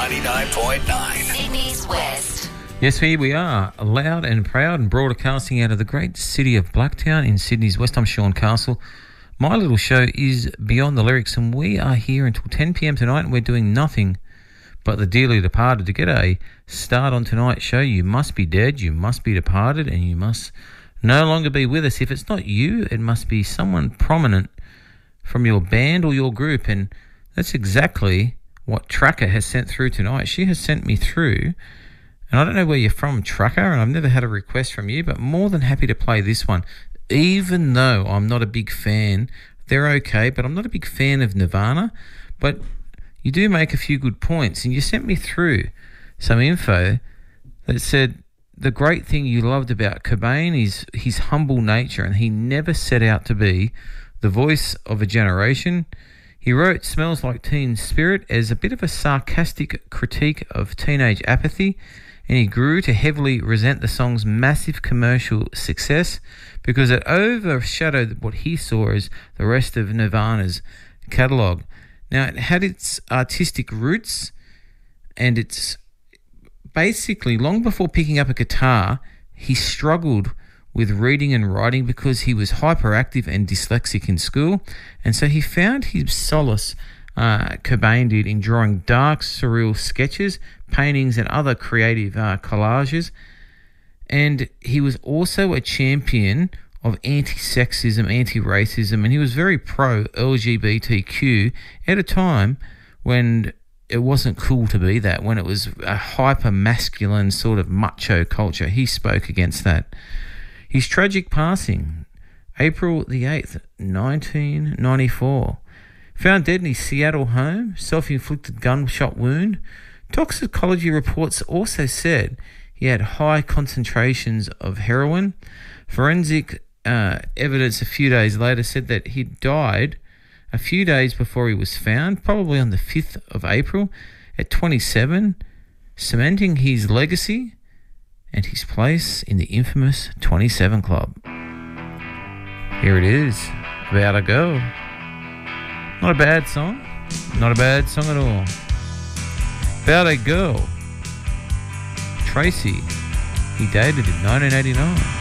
99.9. Sydney's West. Yes, here we are, loud and proud and broadcasting out of the great city of Blacktown in Sydney's West. I'm Sean Castle. My little show is Beyond the Lyrics, and we are here until 10 p.m. tonight, and we're doing nothing but the dearly departed. To get a start on tonight's show, you must be dead, you must be departed, and you must no longer be with us. If it's not you, it must be someone prominent from your band or your group, and that's exactly what Tracker has sent through tonight. She has sent me through, and I don't know where you're from, Tracker, and I've never had a request from you, but more than happy to play this one. Even though I'm not a big fan, they're okay, but I'm not a big fan of Nirvana, but you do make a few good points, and you sent me through some info that said the great thing you loved about Cobain is his humble nature, and he never set out to be the voice of a generation. He wrote Smells Like Teen Spirit as a bit of a sarcastic critique of teenage apathy, and he grew to heavily resent the song's massive commercial success because it overshadowed what he saw as the rest of Nirvana's catalogue. Now, it had its artistic roots, and it's basically, long before picking up a guitar, he struggled with reading and writing because he was hyperactive and dyslexic in school, and so he found his solace, Cobain did, in drawing dark, surreal sketches, paintings, and other creative collages. And he was also a champion of anti-sexism, anti-racism, and he was very pro-LGBTQ at a time when it wasn't cool to be that, when it was a hyper-masculine sort of macho culture. He spoke against that. His tragic passing, April the 8th, 1994. Found dead in his Seattle home, self-inflicted gunshot wound. Toxicology reports also said he had high concentrations of heroin. Forensic evidence a few days later said that he died a few days before he was found, probably on the 5th of April at 27, cementing his legacy and his place in the infamous 27 Club. Here it is, About a Girl. Not a bad song. Not a bad song at all. About a Girl. Tracy. He dated in 1989.